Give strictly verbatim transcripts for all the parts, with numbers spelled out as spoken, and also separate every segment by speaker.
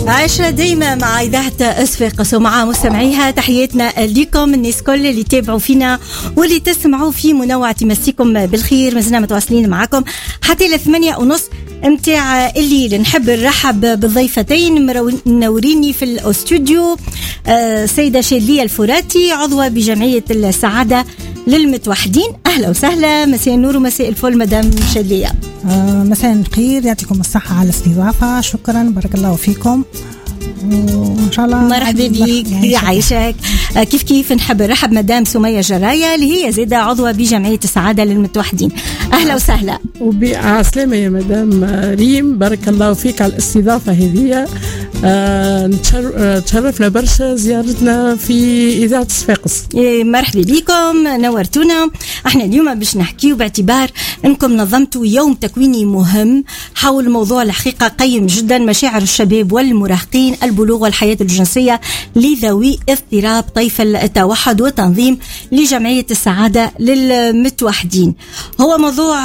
Speaker 1: عايشة دايما مع إذاعة أسفقس ومع مستمعيها. تحياتنا لكم الناس كل اللي تابعوا فينا واللي تسمعوا في منوع تمسيكم بالخير. مازلنا متواصلين معكم حتى لثمانية ونص متاع الليل. نحب نرحب بالضيفتين منوريني في الاستوديو، آه سيدة شادية الفراتي عضوة بجمعية السعادة للمتوحدين. أهلا وسهلا، مساء النور ومساء الفل مدام شادية.
Speaker 2: آه مساء الخير، يعطيكم الصحة على الاستضافة، شكرا، بارك الله فيكم وإن شاء الله.
Speaker 1: مرحبا بك يعيشك. آه كيف كيف نحب نرحب مدام سمية جراية اللي هي زيادة عضوة بجمعية السعادة للمتوحدين. أهلا وسهلا.
Speaker 3: وبعسلامة يا مدام ريم، بارك الله فيك على الاستضافة هذه. آه تشرفنا برشا زيارتنا في إذاعة صفاقس.
Speaker 1: مرحبا بكم، نورتونا. احنا اليوم باش نحكيو باعتبار انكم نظمتوا يوم تكويني مهم حول موضوع الحقيقة قيم جدا، مشاعر الشباب والمراهقين، البلوغ والحياة الجنسية لذوي اضطراب طيف التوحد وتنظيم لجمعية السعادة للمتوحدين. هو موضوع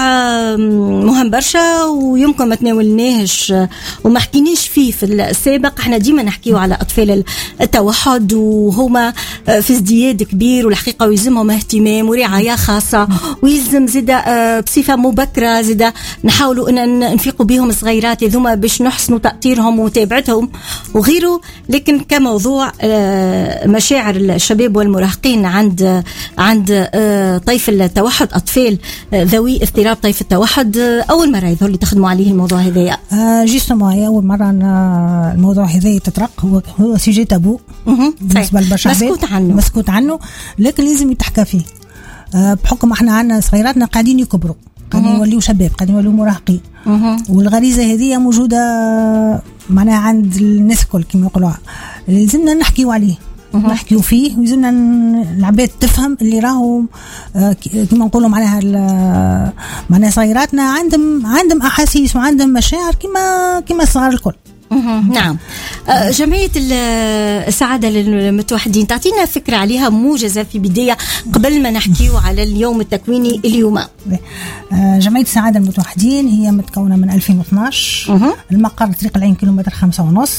Speaker 1: مهم برشا ويمكن ما تناولناهش وما حكيناش فيه في السابق. احنا ديما نحكيو على أطفال التوحد وهما في ازدياد كبير والحقيقة ويلزمهم اهتمام ورعاية خاصة، ويلزم زيدا بصفة مبكرة زيدا نحاولوا ان نفيقوا بهم صغيرات هذوما باش نحسنوا تأطيرهم ومتابعتهم وغيره. لكن كموضوع مشاعر الشباب والمراهقين عند عند طيف التوحد، أطفال ذوي اضطراب طيف التوحد، أول مرة يظهر لي تخدموا عليه الموضوع هذايا.
Speaker 2: آه جيستومون أول مرة الموضوع هذا يتطرق، هو هو سيجي تابو بالنسبة للبشر،
Speaker 1: مسكوت عنه
Speaker 2: مسكوت عنه لكن لازم يتحكى فيه. آه بحكم احنا عندنا صغيراتنا قاعدين يكبروا، قاعدين يوليوا شباب، قاعدين يوليوا مراهقين، والغريزة هذه موجودة معناها عند الناس الكل كما يقولوا. لازمنا نحكيو عليه، نحكيو فيه، ولازمنا العباد تفهم اللي راهم آه كما نقولوا معناها معناها صغيراتنا عندهم عندهم احاسيس وعندهم مشاعر كما كما الصغار الكل.
Speaker 1: نعم. جمعية السعادة للمتوحدين تعطينا فكرة عليها موجزة في بداية قبل ما نحكيو على اليوم التكويني اليوم.
Speaker 2: جمعية السعادة للمتوحدين هي متكونة من ألفين واثناش. المقر طريق العين كيلومتر خمسة ونص،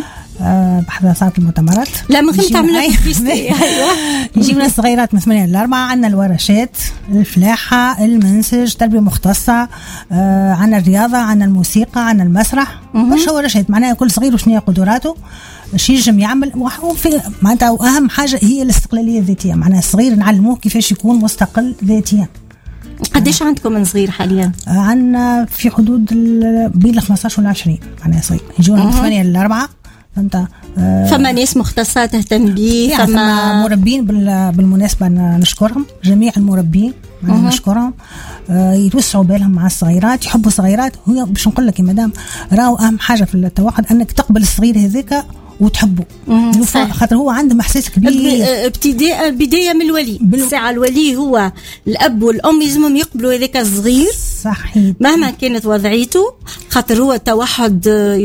Speaker 2: بحذا صالة المؤتمرات.
Speaker 1: لا من غير تعملنا أيوة.
Speaker 2: يجيبنا الصغيرات من ثمانية لأربعة. عندنا الورشات، الفلاحة، المنسج، تربية مختصة، آه عندنا الرياضة، عندنا الموسيقى، عندنا المسرح، برشا ورشات. معناها كل صغير وشنو قدراته شي ينجم يعمل. وفي معناتها وأهم حاجة هي الاستقلالية الذاتية، معناها الصغير نعلموه كيفاش يكون مستقل ذاتيا.
Speaker 1: قديش عندكم من صغير حاليا؟
Speaker 2: آه عندنا في حدود بين خمسطاش ولا عشرين، معناها صغير يجونا من ثمانية لأربعة. فهمت؟
Speaker 1: آه فما ناس مختصة تهتم به،
Speaker 2: فما, فما مربين بالمناسبة نشكرهم، جميع المربين نشكرهم. آه يتوسعوا بالهم مع الصغيرات، يحبوا الصغيرات. هو باش نقول لك يا مدام راهو أهم حاجة في التوحد أنك تقبل الصغير هذاك وتحبه، خاطر هو عنده احساس كبير.
Speaker 1: ابتداء بدايه من الولي، بالساعه الولي هو الاب والام يلزمهم يقبلوا هذاك الصغير
Speaker 2: صحيح
Speaker 1: مهما كانت وضعيته، خاطر هو التوحد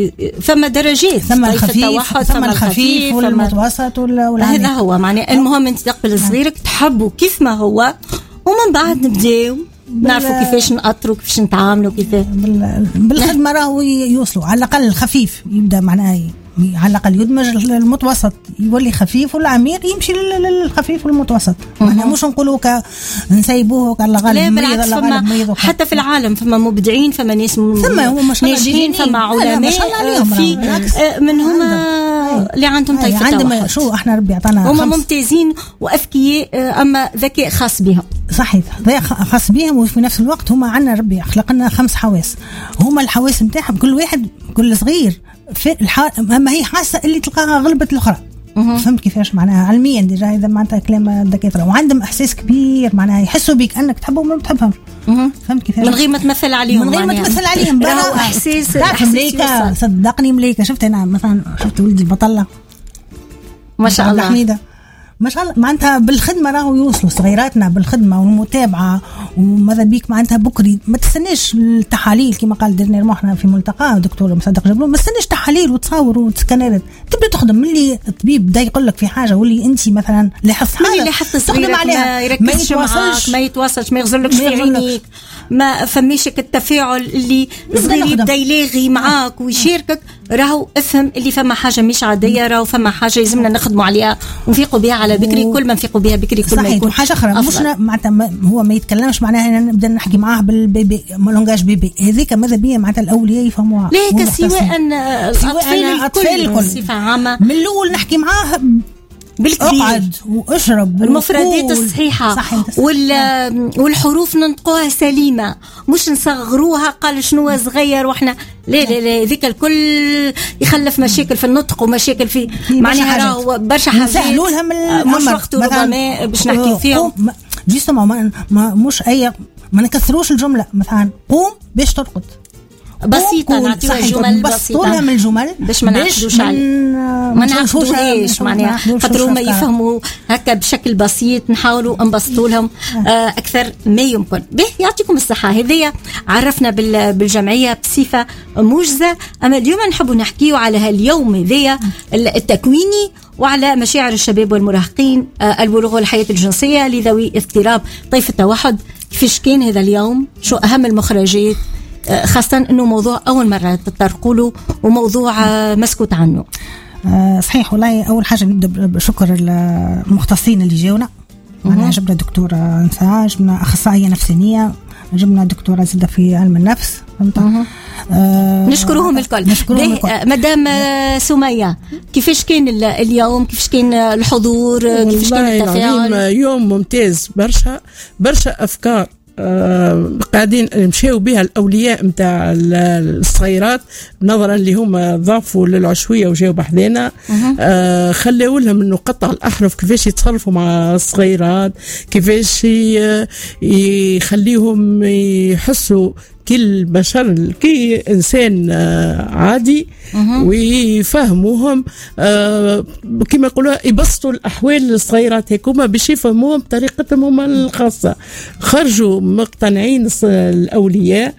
Speaker 1: فما درجات،
Speaker 2: ثم الخفيف ثم الخفيف والمتوسط ولا
Speaker 1: هذا هو معناه. المهم انت تقبل صغيرك تحبه كيف ما هو، ومن بعد نبداو نعرفوا كيفاش نأطروا، كيفاش نتعاملوا، كيفاش
Speaker 2: بالخدمه راهو يوصلوا على الاقل الخفيف يبدا معناه على الأقل يدمج، المتوسط يولي خفيف والعميق يمشي للخفيف والمتوسط. أنا مش نقولوا ك نسيبوه كالله غالب مريض الله غالب مريض.
Speaker 1: حتى في العالم فما مبدعين، فما ناس ناجحين، فما علماء في من هما اللي عندهم طيف التوحد.
Speaker 2: شو احنا ربي عطانا
Speaker 1: هما ممتازين وأذكياء، أما ذكاء خاص بهم.
Speaker 2: صحيح ذكاء خاص بهم، وفي نفس الوقت هما عنا ربي خلق لنا خمس حواس، هما الحواس نتاعهم كل واحد كل صغير في الح... ما هي حاسة اللي تلقاها غلبت الأخرى. فهمت كيفاش معناها علميا ديجا إذا معناتها كلام الدكاترة، وعندهم إحساس كبير معناها يحسوا بك أنك تحبهم وما تحبهم. فهمت كيفاش
Speaker 1: من غير ما تمثل عليهم،
Speaker 2: من غير ما تمثل عليهم
Speaker 1: راهو إحساس.
Speaker 2: تعرف مليكة، صدقني مليكة. شفت أنا مثلا شفت ولدي بطلة
Speaker 1: ما شاء الله
Speaker 2: حميدة ما شاء الله معناتها بالخدمه راهو يوصلوا صغيراتنا بالخدمه والمتابعه وماذا بيك معناتها بكري ما تستناش التحاليل كما قال درنا روحنا في ملتقى دكتور مصدق جبلون ما تستناش تحاليل وتصور وتسكانات تبدا تخدم ملي الطبيب بدا يقول لك في حاجه واللي انت مثلا لاحظت حاجه
Speaker 1: اللي حتى تخدم عليها ما يركزش معاك ما يتواصلش ما يغزلكش في عينيك ما فميشك التفاعل اللي صغير يبدا يلاغي معاك ويشاركك راهو افهم اللي فما حاجه مش عاديه راهو فما حاجه لازمنا نخدموا عليها ونفيقوا بها على بكري و... كل ما نفيقوا بها بكري كل ما يكون
Speaker 2: حاجه اخرى مش معناتها هو ما يتكلمش معناها نبدا نحكي معاه بالبيبي لونجاج بيبي هذيك ماذا بيا معناتها الاولياء يفهموها
Speaker 1: ليه سواء الاطفال الكل بصفه عامه
Speaker 2: من الاول نحكي معاه
Speaker 1: بالكبير
Speaker 2: اقعد واشرب
Speaker 1: المفردات الصحيحه والحروف ننطقوها سليمه مش نصغروها قال شنو صغير واحنا لا لا لا ذيك الكل يخلف مشاكل في النطق ومشاكل في معناها راهو برشا حاجات
Speaker 2: نسهلوا لها من
Speaker 1: مش وقت ربما باش نحكي فيهم
Speaker 2: جيستما ما, ما مش اي ما نكثروش الجمله مثلا قوم باش ترقد
Speaker 1: بسيطة نعطيها جمل بسيطة
Speaker 2: من الجمل
Speaker 1: باش ما نعقدوش ما نعقدوهاش معناها خاطر هما يفهموا هكا بشكل بسيط نحاولوا نبسطوا لهم آه أكثر ما يمكن. به يعطيكم الصحة. هذيا عرفنا بالجمعية بصفة موجزة. أما اليوم نحبوا نحكيوا على هاليوم هذيا التكويني وعلى مشاعر الشباب والمراهقين آه البلوغ والحياة الجنسية لذوي اضطراب طيف التوحد. كيفاش كان هذا اليوم؟ شو أهم المخرجات؟ خاصة أنه موضوع أول مرة تطرقوا له وموضوع مسكوت عنه.
Speaker 2: أه صحيح والله. أول حاجة نبدأ بشكر المختصين اللي جاونا. أنا جبنا دكتورة نساء، جبنا أخصائية نفسانية، جبنا دكتورة زيادة في علم النفس.
Speaker 1: أه نشكرهم الكل.
Speaker 2: نشكرهم الكل.
Speaker 1: مدام سمية كيفاش كان اليوم؟ كيفاش كان الحضور؟ كيفاش كان التفاعل؟
Speaker 3: يوم ممتاز برشا برشا أفكار آه قاعدين نمشيو بها الأولياء متاع الصغيرات نظرا اللي هم ضافوا للعشوية وجاو بحذنا آه خلوا لهم انه قطع الأحرف كيفاش يتصرفوا مع الصغيرات، كيفاش يخليهم يحسوا كل بشر كي إنسان عادي ويفهموهم كما يقولوا يبسطوا الأحوال الصغيرات هكما باش يفهموهم بطريقتهم هم الخاصة. خرجوا مقتنعين الأولياء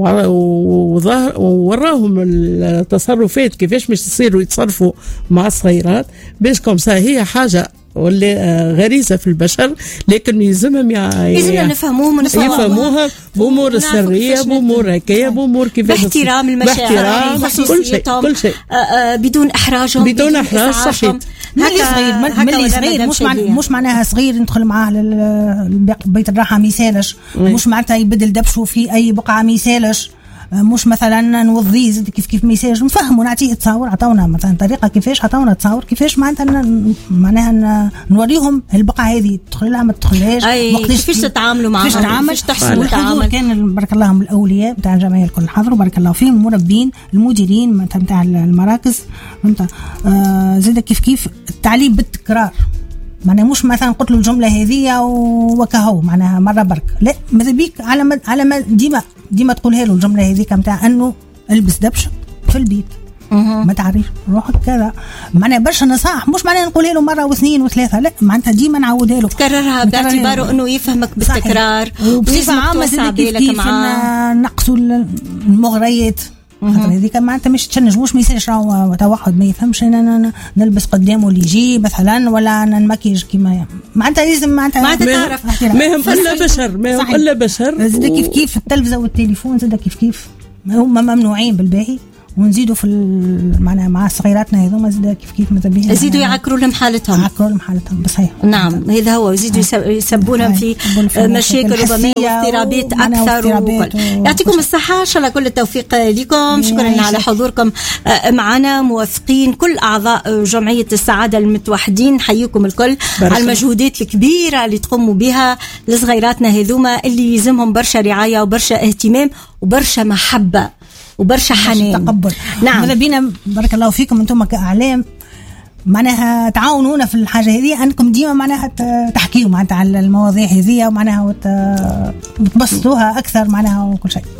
Speaker 3: ووراهم التصرفات كيفاش مش يصيروا يتصرفوا مع الصغيرات باش كمسا هي حاجة ولا غريزة في البشر لكن يلزمهم
Speaker 1: يلزمنا نفهموهم
Speaker 3: ونفهموها بأمور السرية بأمور هكايا بأمور كيفاش
Speaker 1: باحترام المشاعر
Speaker 3: خصوصيتهم كل شيء
Speaker 1: بدون إحراجهم
Speaker 3: بدون إحراج. صحيح.
Speaker 2: ملي صغير ملي صغير مش معنى مش معناها صغير ندخل معاه لبيت الراحة ميسالش، مش معناتها يبدل دبشو في أي بقعة ميسالش، مش مثلا نوضيه زيد كيف كيف ميساج نفهمه نعطيه تصاور. عطاونا مثلا طريقه كيفاش عطاونا تصاور كيفاش معناتها معناها نوريهم البقعه هذه تدخل لها ما تدخلهاش
Speaker 1: كيفاش تتعاملوا معها كيفاش تحسنوا
Speaker 2: التعامل. كان بارك الله من الاولياء نتاع الجمعيه الكل حضروا بارك الله فيهم، المربين المديرين نتاع المراكز آه زيد كيف كيف التعليم بالتكرار. معناها مش مثلا قلت له الجمله هذه وكهو معناها مره برك لا ماذا بيك على ما على ما ديما ديما تقولها له الجمله هذيك نتاع انه البس دبش في البيت ما تعرفش روحك كذا. معناها برشا نصائح مش معناها نقولها له مره واثنين وثلاثه لا معناتها ديما نعودها له
Speaker 1: تكررها باعتباره انه يفهمك بالتكرار
Speaker 2: وبصفه عامه كيف كيف نقصوا المغريات خاطر هذيك معناتها مش تشنج مش ما يصيرش راهو توحد ما يفهمش انا نلبس قدامه اللي يجي مثلا ولا انا نمكيج كيما معناتها لازم معناتها
Speaker 1: تعرف
Speaker 3: ما هم الا بشر ما هم الا بشر
Speaker 2: زاد كيف كيف التلفزه والتليفون زاد كيف كيف هما ممنوعين بالباهي ونزيدوا في معناها مع صغيراتنا هذوما زاد كيف كيف ماذا بيهم
Speaker 1: يزيدوا يعكروا لهم حالتهم
Speaker 2: يعكروا لهم حالتهم بصحيح.
Speaker 1: نعم هذا هو يزيدوا يسبونهم في مشاكل ربما واضطرابات اكثر. يعطيكم الصحه ان شاء الله كل التوفيق لكم. شكرا على حضوركم معنا موافقين كل اعضاء جمعيه السعاده المتوحدين. نحييكم الكل على المجهودات الكبيره اللي تقوموا بها لصغيراتنا هذوما اللي يلزمهم برشا رعايه وبرشا اهتمام وبرشا محبه وبرشا حنان
Speaker 2: تقبل.
Speaker 1: نعم
Speaker 2: ماذا بينا بارك الله فيكم انتم كاعلام معناها تعاونونا في الحاجه هذه انكم ديما معناها تحكيوا معناتها على المواضيع هذه ومعناها وتبسطوها اكثر معناها وكل شيء.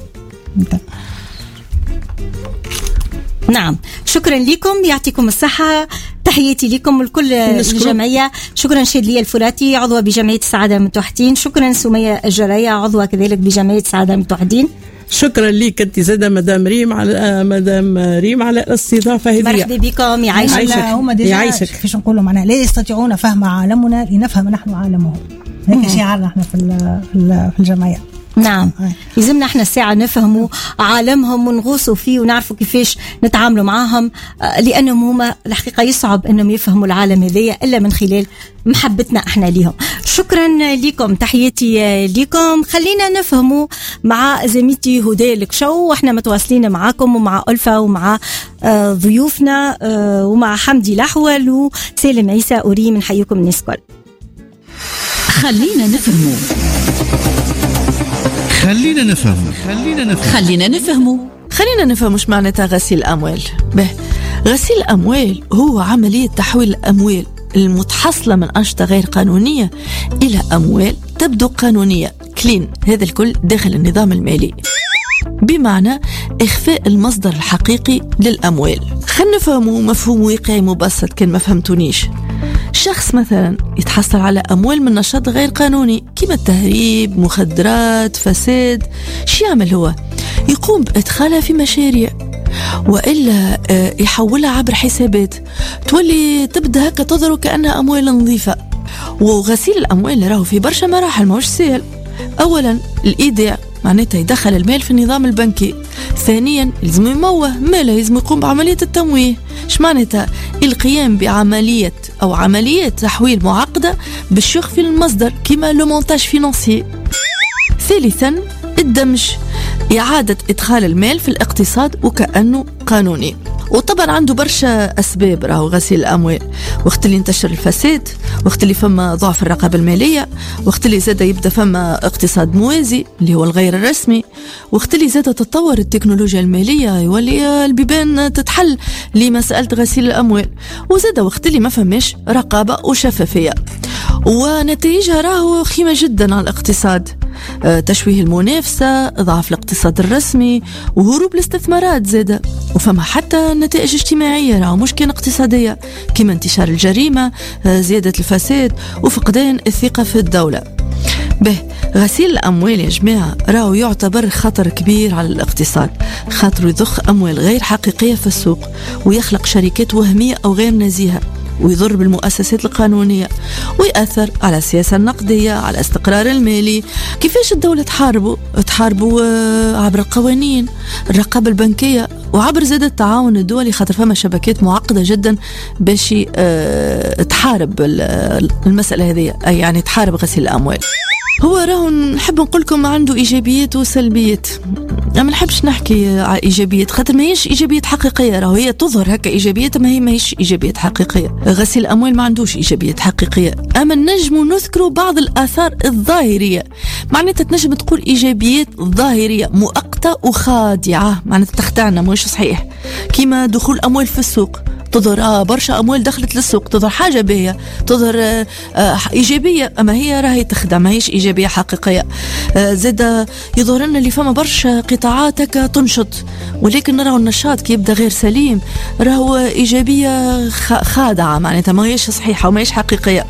Speaker 2: نعم
Speaker 1: شكرا لكم يعطيكم الصحه. تحياتي لكم والكل الجمعية. شكرا شادلية الفراتي عضوة بجمعية السعادة المتوحدين. شكرا سمية الجراية عضوة كذلك بجمعية السعادة المتوحدين.
Speaker 3: شكرا لك انت زاده مدام ريم على مدام ريم على الاستضافه هذه.
Speaker 1: مرحبا بكم. يعيشك.
Speaker 2: هما يعيشك. كيفاش نقولوا معناها لا يستطيعون فهم عالمنا لنفهم نحن عالمهم. هيك شعارنا احنا في في الجمعيه.
Speaker 1: نعم يلزمنا احنا الساعة نفهموا عالمهم ونغوصوا فيه ونعرفوا كيفاش نتعاملوا معهم، لأنهم هما الحقيقة يصعب أنهم يفهموا العالم هذية إلا من خلال محبتنا احنا ليهم. شكرا لكم، تحياتي لكم. خلينا نفهموا مع زميلتي هدى الكشو واحنا متواصلين معاكم ومع ألفة ومع آه ضيوفنا آه ومع حمدي الأحول وسالم عيسى أوري. من حيكم الناس كل.
Speaker 4: خلينا نفهموا
Speaker 5: خلينا نفهم خلينا نفهم
Speaker 4: خلينا نفهموا
Speaker 6: خلينا نفهم مش معناتها غسيل الأموال. به غسيل الأموال هو عملية تحويل الأموال المتحصلة من أنشطة غير قانونية إلى أموال تبدو قانونية كلين، هذا الكل داخل النظام المالي، بمعنى إخفاء المصدر الحقيقي للأموال. خلنا نفهموا مفهوم واقعي مبسط كان ما فهمتونيش. شخص مثلا يتحصل على أموال من نشاط غير قانوني كما التهريب، مخدرات، فساد، شو يعمل هو؟ يقوم بإدخالها في مشاريع وإلا يحولها عبر حسابات تولي تبدأ هكا تظهر كأنها أموال نظيفة. وغسيل الأموال راهو في برشا مراحل، ماهوش سهل. أولا الإيداع معناتها يدخل المال في النظام البنكي. ثانيا لازم يموه ماله، لازم يقوم بعملية التمويه. اش معناتها؟ القيام بعملية أو عمليات تحويل معقدة باش يخفي المصدر كما لو مونتاج فينانسي. ثالثا الدمج، إعادة إدخال المال في الاقتصاد وكأنه قانوني. وطبعا عنده برشا أسباب راهو غسيل الأموال، وقت اللي انتشر الفساد، وقت اللي فما ضعف الرقابة المالية، وقت اللي زاد يبدأ فما اقتصاد موازي اللي هو الغير الرسمي، وقت اللي زاد تطور التكنولوجيا المالية يولي البيبان تتحل لمسألة غسيل الأموال، وزاد وقت اللي ما فماش رقابة وشفافية، ونتائجها راهو خيمة جدا على الاقتصاد. تشويه المنافسة، ضعف الاقتصاد الرسمي، وهروب الاستثمارات زادة. وفما حتى نتائج اجتماعية راهو مش كان اقتصادية، كما انتشار الجريمة، زيادة الفساد، وفقدان الثقة في الدولة. به غسيل الأموال يا جماعة راهو يعتبر خطر كبير على الاقتصاد، خاطر يضخ أموال غير حقيقية في السوق، ويخلق شركات وهمية أو غير نزيهة، ويضر بالمؤسسات القانونية، ويأثر على السياسة النقدية، على الاستقرار المالي. كيفاش الدولة تحاربه؟ تحاربه عبر القوانين، الرقابة البنكية، وعبر زاد التعاون الدولي، خاطر فما شبكات معقدة جدا باش تحارب المسألة هذه، أي يعني تحارب غسيل الأموال. هو راهو نحب نقولكم عنده إيجابيات وسلبيات. أنا ما نحبش نحكي على إيجابيات خاطر ما هيش إيجابيات حقيقية، راهو هي تظهر هكا إيجابيات ما هي ما هيش إيجابيات حقيقية. غسيل الأموال ما عندوش إيجابيات حقيقية، أما نجم نذكروا بعض الآثار الظاهرية. معناتها تنجم تقول إيجابيات ظاهرية مؤقتة وخادعة، معناتها تخدعنا مش صحيح، كما دخول أموال في السوق. تظهر آه برشا أموال دخلت للسوق، تظهر حاجة باهية، تظهر آه آه إيجابية، أما هي راهي تخدع، ما هيش إيجابية حقيقية. آه زاد يظهر لنا اللي فما برشا قطاعات هكا تنشط، ولكن نراو النشاط كي يبدأ غير سليم راهو إيجابية خادعة، معناتها ما هيش صحيحة وما هيش حقيقية.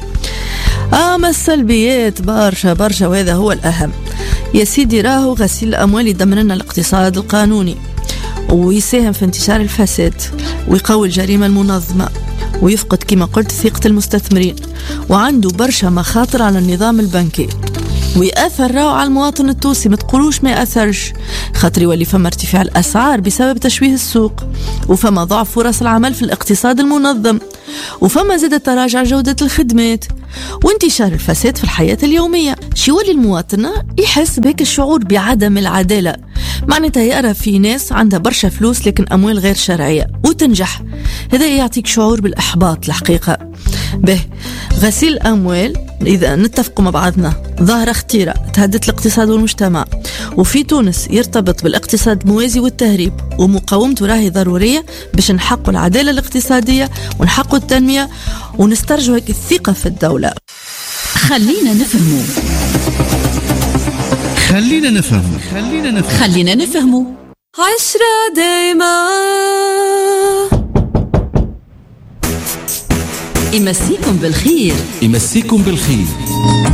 Speaker 6: أما السلبيات برشا برشا، وهذا هو الأهم يا سيدي. راهو غسيل الأموال يدمر لنا الاقتصاد القانوني، ويساهم في انتشار الفساد، ويقوي الجريمة المنظمة، ويفقد كما قلت ثقة المستثمرين، وعنده برشا مخاطر على النظام البنكي، ويأثر راهو على المواطن التونسي. ما تقولوش ما يأثرش، خاطر يولي فما ارتفاع الأسعار بسبب تشويه السوق، وفما ضعف فرص العمل في الاقتصاد المنظم، وفما زاد تراجع جودة الخدمات، وانتشار الفساد في الحياة اليومية. شيولي المواطن يحس بهيك الشعور بعدم العدالة، معناتها يرى في ناس عندها برشا فلوس لكن أموال غير شرعية وتنجح، هذا يعطيك شعور بالإحباط الحقيقة. به غسيل الأموال إذا نتفق مع بعضنا ظاهرة خطيرة تهدد الاقتصاد والمجتمع، وفي تونس يرتبط بالاقتصاد الموازي والتهريب، ومقاومته راهي ضرورية باش نحقق العدالة الاقتصادية ونحقق التنمية ونسترجع الثقة في الدولة.
Speaker 4: خلينا نفهمه
Speaker 5: خلينا نفهم خلينا نفهم
Speaker 4: خلينا نفهمه
Speaker 6: عشرة دايما
Speaker 4: يمسيكم بالخير.
Speaker 5: يمسيكم بالخير.